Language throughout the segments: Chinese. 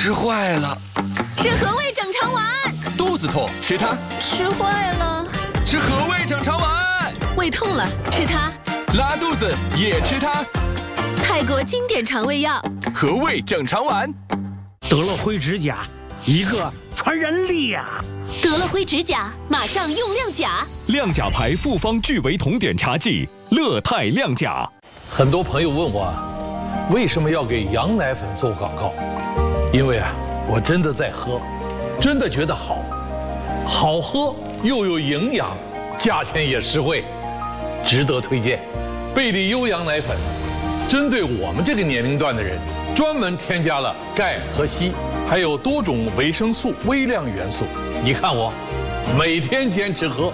吃坏了。 吃和味整肠丸。 肚子痛，吃它。 吃坏了。 吃和味整肠丸。 胃痛了，吃它。 拉肚子也吃它。 泰国经典肠胃药和味整肠丸。 得了灰指甲，一个传人力啊！ 得了灰指甲，马上用亮甲。 亮甲牌复方聚维酮碘茶剂，乐泰亮甲。 很多朋友问我，为什么要给羊奶粉做广告？因为我真的在喝，真的觉得好，好喝又有营养，价钱也实惠，值得推荐。贝利优羊奶粉，针对我们这个年龄段的人，专门添加了钙和硒，还有多种维生素、微量元素。你看我，每天坚持喝。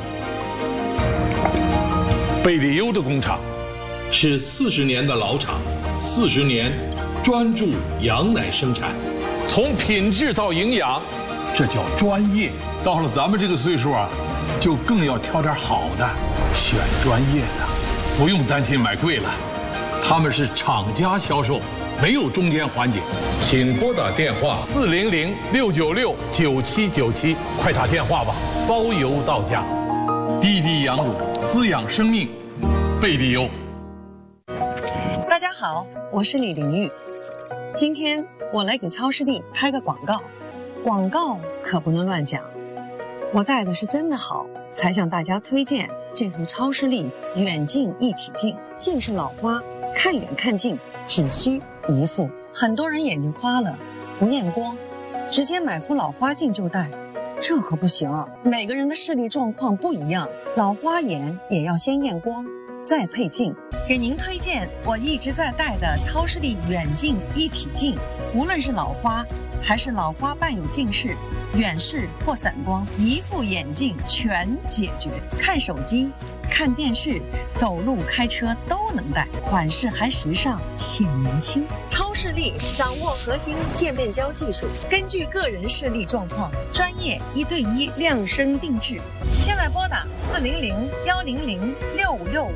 贝利优的工厂是40年的老厂，40年专注羊奶生产，从品质到营养，这叫专业。到了咱们这个岁数就更要挑点好的，选专业的，不用担心买贵了。他们是厂家销售，没有中间环节。请拨打电话400-696-9797，快打电话吧，包邮到家。滴滴羊乳，滋养生命，贝利优。 大家好，我是李玲玉。今天我来给超视力拍个广告，广告可不能乱讲。我戴的是真的好，才向大家推荐这副超视力远近一体镜。近视老花，看远看近只需一副。很多人眼睛花了，不验光，直接买副老花镜就戴，这可不行。每个人的视力状况不一样，老花眼也要先验光，再配镜。给您推荐我一直在戴的超视力远近一体镜，无论是老花还是老花伴有近视、远视或散光，一副眼镜全解决。看手机、看电视、走路、开车都能戴，款式还时尚，显年轻。超视力掌握核心渐变焦技术，根据个人视力状况，专业1对1量身定制。现在拨打400-100-6565。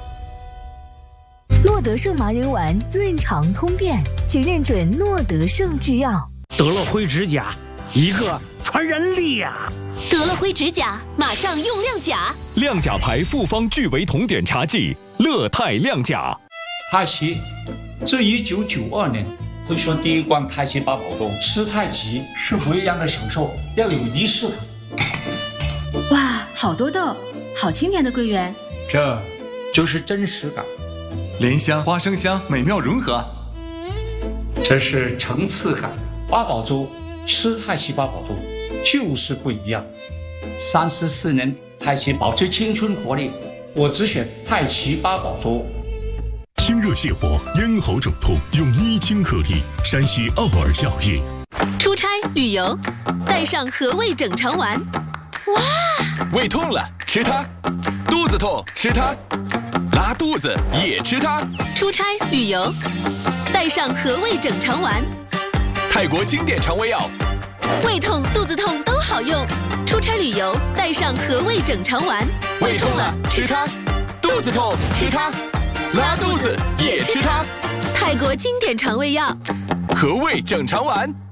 诺德胜麻仁丸润肠通便，请认准诺德胜制药。 得了灰指甲，一个传人力啊！ 得了灰指甲，马上用亮甲。 亮甲牌复方聚维酮碘茶剂，乐泰亮甲。 太极，自1992年推出第一罐太极八宝粥，吃太极是不一样的享受，要有仪式感。 哇，好多豆，好清甜的桂圆， 这就是真实感。 莲香、花生香美妙融合， 这是层次感。八宝粥，吃太极八宝粥就是不一样。34年太极保持青春活力，我只选太极八宝粥。 清热泻火，咽喉肿痛用伊清颗粒，山西奥尔药业。 出差旅游，带上和味整肠丸。哇！ 胃痛了，吃它；肚子痛，吃它；拉肚子也吃它。 出差旅游，带上和味整肠丸。 泰国经典肠胃药， 胃痛、肚子痛都好用。出差旅游，带上和味整肠丸。 胃痛了，吃它；肚子痛，吃它；拉肚子也吃它。 泰国经典肠胃药， 和味整肠丸。